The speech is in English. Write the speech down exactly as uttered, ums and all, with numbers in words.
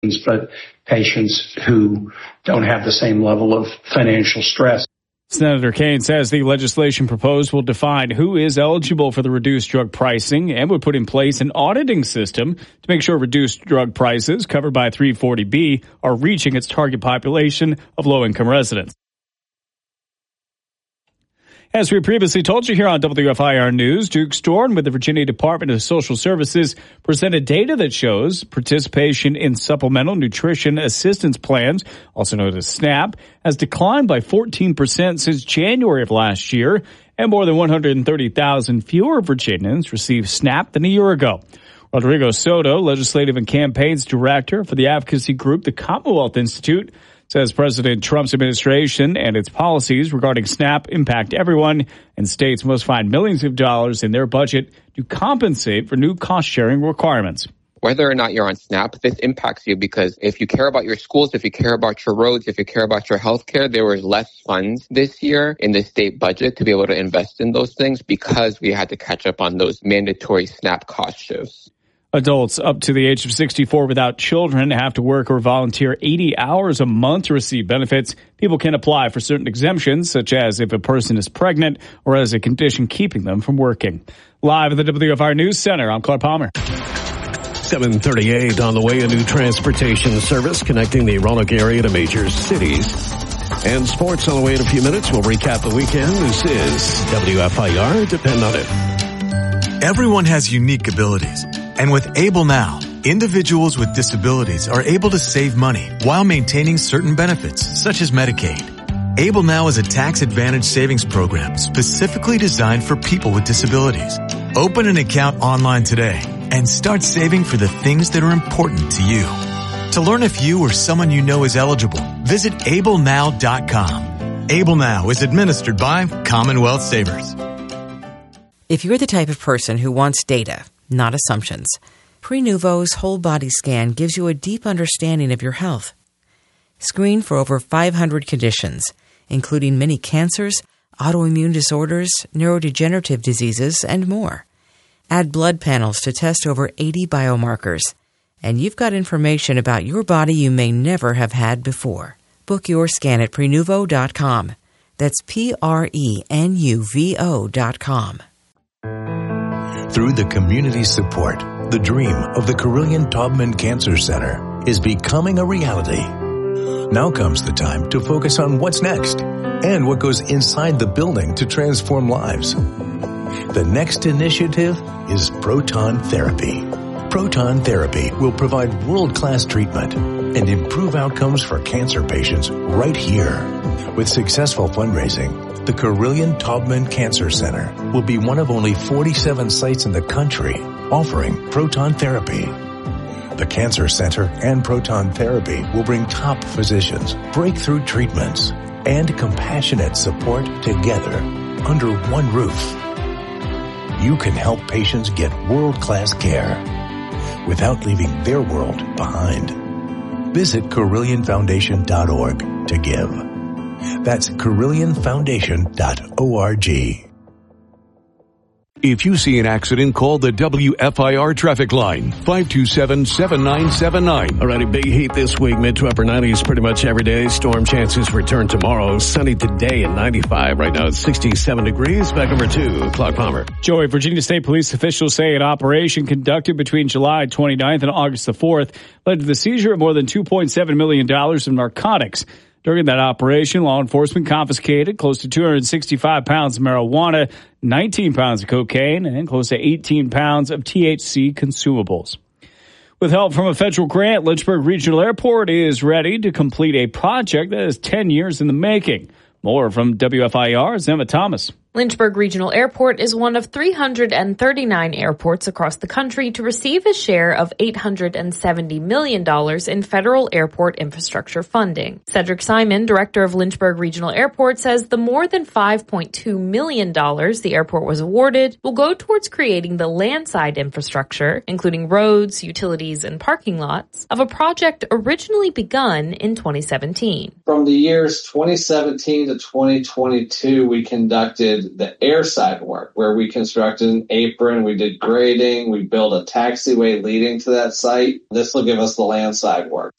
but patients who don't have the same level of financial stress. Senator Kaine says the legislation proposed will define who is eligible for the reduced drug pricing and would put in place an auditing system to make sure reduced drug prices covered by three forty B are reaching its target population of low-income residents. As we previously told you here on W F I R News, Duke Storn with the Virginia Department of Social Services presented data that shows participation in Supplemental Nutrition Assistance Plans, also known as SNAP, has declined by fourteen percent since January of last year, and more than one hundred thirty thousand fewer Virginians received SNAP than a year ago. Rodrigo Soto, Legislative and Campaigns Director for the advocacy group, the Commonwealth Institute, says President Trump's administration and its policies regarding SNAP impact everyone, and states must find millions of dollars in their budget to compensate for new cost-sharing requirements. Whether or not you're on SNAP, this impacts you because if you care about your schools, if you care about your roads, if you care about your health care, there was less funds this year in the state budget to be able to invest in those things because we had to catch up on those mandatory SNAP cost shifts. Adults up to the age of sixty-four without children have to work or volunteer eighty hours a month to receive benefits. People can apply for certain exemptions, such as if a person is pregnant or has a condition keeping them from working. Live at the W F I R News Center, I'm Clark Palmer. seven thirty-eight on the way, a new transportation service connecting the Roanoke area to major cities. And sports on the way in a few minutes. We'll recap the weekend. This is W F I R. Depend on it. Everyone has unique abilities. And with Able Now, individuals with disabilities are able to save money while maintaining certain benefits, such as Medicaid. Able Now is a tax-advantaged savings program specifically designed for people with disabilities. Open an account online today and start saving for the things that are important to you. To learn if you or someone you know is eligible, visit able now dot com. Able Now is administered by Commonwealth Savers. If you're the type of person who wants data, not assumptions, Prenuvo's whole body scan gives you a deep understanding of your health. Screen for over five hundred conditions, including many cancers, autoimmune disorders, neurodegenerative diseases, and more. Add blood panels to test over eighty biomarkers. And you've got information about your body you may never have had before. Book your scan at Prenuvo dot com. That's P R E N U V O dot com. Through the community support, the dream of the Carilion-Taubman Cancer Center is becoming a reality. Now comes the time to focus on what's next and what goes inside the building to transform lives. The next initiative is proton therapy. Proton therapy will provide world-class treatment and improve outcomes for cancer patients right here. With successful fundraising, the Carilion-Taubman Cancer Center will be one of only forty-seven sites in the country offering proton therapy. The Cancer Center and proton therapy will bring top physicians, breakthrough treatments, and compassionate support together under one roof. You can help patients get world-class care without leaving their world behind. Visit Carilion Foundation dot org to give. That's Carilion Foundation dot org. If you see an accident, call the W F I R traffic line, five two seven, seven nine seven nine. Alrighty, big heat this week, mid to upper nineties pretty much every day. Storm chances return tomorrow. Sunny today at ninety-five. Right now it's sixty-seven degrees. Back over to Clark Palmer. Joey, Virginia State Police officials say an operation conducted between July twenty-ninth and August the fourth led to the seizure of more than two point seven million dollars of narcotics. During that operation, law enforcement confiscated close to two hundred sixty-five pounds of marijuana, nineteen pounds of cocaine, and close to eighteen pounds of T H C consumables. With help from a federal grant, Lynchburg Regional Airport is ready to complete a project that is ten years in the making. More from W F I R's Emma Thomas. Lynchburg Regional Airport is one of three hundred thirty-nine airports across the country to receive a share of eight hundred seventy million dollars in federal airport infrastructure funding. Cedric Simon, director of Lynchburg Regional Airport, says the more than five point two million dollars the airport was awarded will go towards creating the landside infrastructure, including roads, utilities, and parking lots, of a project originally begun in twenty seventeen. From the years twenty seventeen to twenty twenty-two, we conducted did the airside work, where we constructed an apron, we did grading, we built a taxiway leading to that site. This will give us the landside work.